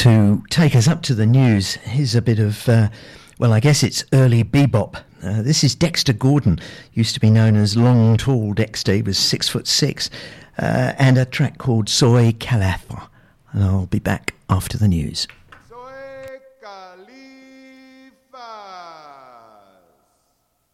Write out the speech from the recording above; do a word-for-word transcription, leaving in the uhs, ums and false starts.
To take us up to the news, here's a bit of, uh, well, I guess it's early bebop. Uh, this is Dexter Gordon, used to be known as Long Tall Dexter, he was six foot six, uh, and a track called Soy Calafa. And I'll be back after the news.